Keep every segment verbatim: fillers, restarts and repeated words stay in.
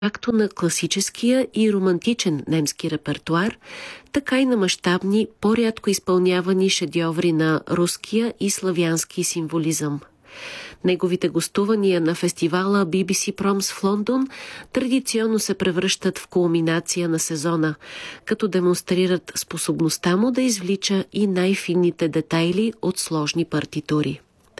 както на класическия и романтичен немски репертоар, така и на мащабни, по-рядко изпълнявани шедьоври на руския и славянски символизъм. Неговите гостувания на фестивала Би Би Си Промс в Лондон традиционно се превръщат в кулминация на сезона, като демонстрират способността му да извлича и най-финните детайли от сложни партитури.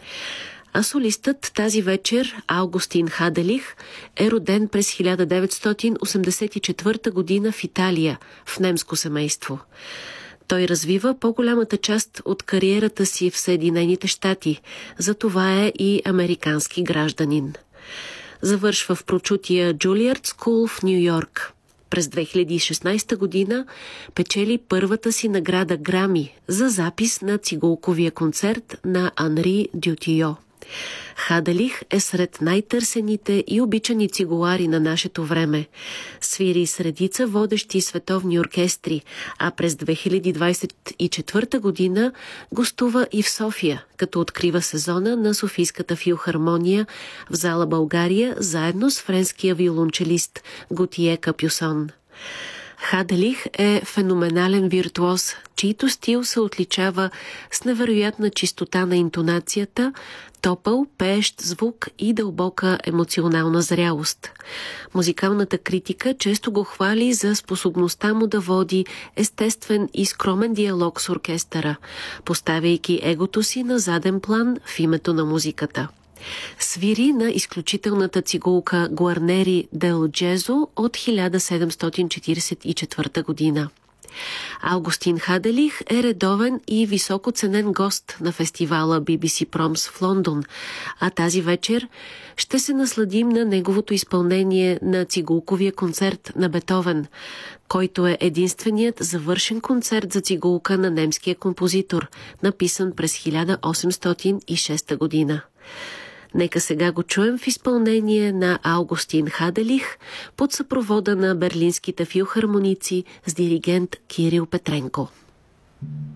А солистът тази вечер, Аугустин Хаделих, е роден през хиляда деветстотин осемдесет и четвърта година в Италия, в немско семейство. Той развива по-голямата част от кариерата си в Съединените щати, затова е и американски гражданин. Завършва в прочутия Juilliard School в Ню Йорк. През две хиляди и шестнадесета година печели първата си награда Грами за запис на цигулковия концерт на Анри Дютио. Хаделих е сред най-търсените и обичани цигулари на нашето време. Свири с редица водещи световни оркестри, а през две хиляди двадесет и четвърта година гостува и в София, като открива сезона на Софийската филхармония в зала България, заедно с френския виолончелист Готие Капюсон. Хаделих е феноменален виртуоз, чийто стил се отличава с невероятна чистота на интонацията, топъл, пеещ звук и дълбока емоционална зрялост. Музикалната критика често го хвали за способността му да води естествен и скромен диалог с оркестъра, поставяйки егото си на заден план в името на музиката. Свири на изключителната цигулка Гуарнери дел Джезо от хиляда седемстотин четиридесет и четвърта година. Аугустин Хаделих е редовен и високо ценен гост на фестивала Би Би Си Промс в Лондон, а тази вечер ще се насладим на неговото изпълнение на цигулковия концерт на Бетовен, който е единственият завършен концерт за цигулка на немския композитор, написан през хиляда осемстотин и шеста година. Нека сега го чуем в изпълнение на Аугустин Хаделих под съпровода на берлинските филхармоници с диригент Кирил Петренко.